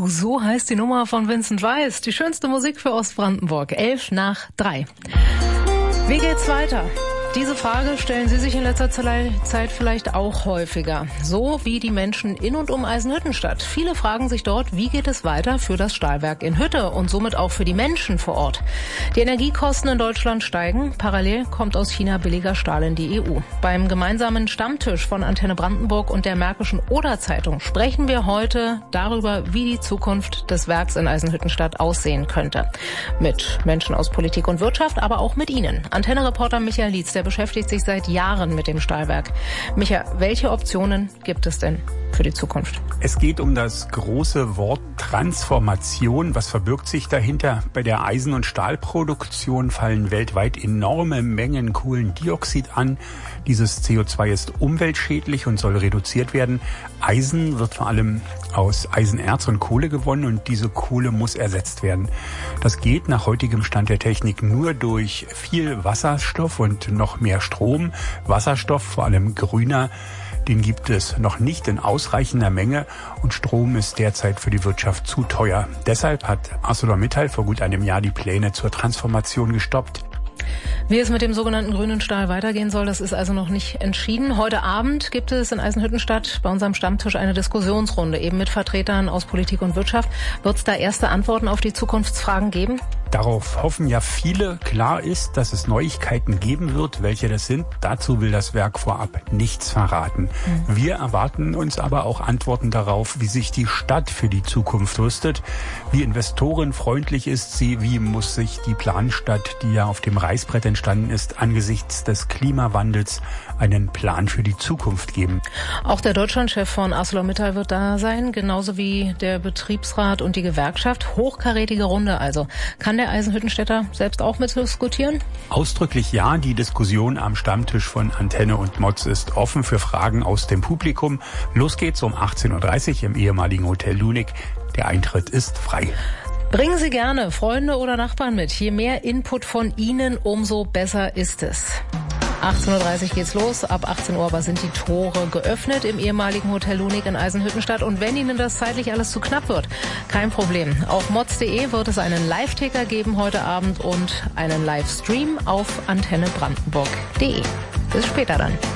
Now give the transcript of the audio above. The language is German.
so heißt die Nummer von Vincent Weiss. Die schönste Musik für Ostbrandenburg. 2:11. Wie geht's weiter? Diese Frage stellen Sie sich in letzter Zeit vielleicht auch häufiger. So wie die Menschen in und um Eisenhüttenstadt. Viele fragen sich dort, wie geht es weiter für das Stahlwerk in Hütte und somit auch für die Menschen vor Ort. Die Energiekosten in Deutschland steigen. Parallel kommt aus China billiger Stahl in die EU. Beim gemeinsamen Stammtisch von Antenne Brandenburg und der Märkischen Oder-Zeitung sprechen wir heute darüber, wie die Zukunft des Werks in Eisenhüttenstadt aussehen könnte. Mit Menschen aus Politik und Wirtschaft, aber auch mit Ihnen. Antenne-Reporter Michael Lietz, der beschäftigt sich seit Jahren mit dem Stahlwerk. Micha, welche Optionen gibt es denn für die Zukunft? Es geht um das große Wort Transformation. Was verbirgt sich dahinter? Bei der Eisen- und Stahlproduktion fallen weltweit enorme Mengen Kohlendioxid an. Dieses CO2 ist umweltschädlich und soll reduziert werden. Eisen wird vor allem aus Eisenerz und Kohle gewonnen und diese Kohle muss ersetzt werden. Das geht nach heutigem Stand der Technik nur durch viel Wasserstoff und noch mehr Strom. Wasserstoff, vor allem grüner, den gibt es noch nicht in ausreichender Menge und Strom ist derzeit für die Wirtschaft zu teuer. Deshalb hat ArcelorMittal vor gut einem Jahr die Pläne zur Transformation gestoppt. Wie es mit dem sogenannten grünen Stahl weitergehen soll, das ist also noch nicht entschieden. Heute Abend gibt es in Eisenhüttenstadt bei unserem Stammtisch eine Diskussionsrunde, eben mit Vertretern aus Politik und Wirtschaft. Wird es da erste Antworten auf die Zukunftsfragen geben? Darauf hoffen ja viele. Klar ist, dass es Neuigkeiten geben wird. Welche das sind, dazu will das Werk vorab nichts verraten. Wir erwarten uns aber auch Antworten darauf, wie sich die Stadt für die Zukunft rüstet, wie investorenfreundlich ist sie, wie muss sich die Planstadt, die ja auf dem Reißbrett entstanden ist, angesichts des Klimawandels einen Plan für die Zukunft geben. Auch der Deutschlandchef von ArcelorMittal wird da sein, genauso wie der Betriebsrat und die Gewerkschaft. Hochkarätige Runde also. Kann der Eisenhüttenstädter selbst auch mitdiskutieren? Ausdrücklich ja. Die Diskussion am Stammtisch von Antenne und Moz ist offen für Fragen aus dem Publikum. Los geht's um 18:30 Uhr im ehemaligen Hotel Lunik. Der Eintritt ist frei. Bringen Sie gerne Freunde oder Nachbarn mit. Je mehr Input von Ihnen, umso besser ist es. 18:30 Uhr geht's los. Ab 18 Uhr aber sind die Tore geöffnet im ehemaligen Hotel Lunik in Eisenhüttenstadt. Und wenn Ihnen das zeitlich alles zu knapp wird, kein Problem. Auf moz.de wird es einen Live-Ticker geben heute Abend und einen Livestream auf antennebrandenburg.de. Bis später dann.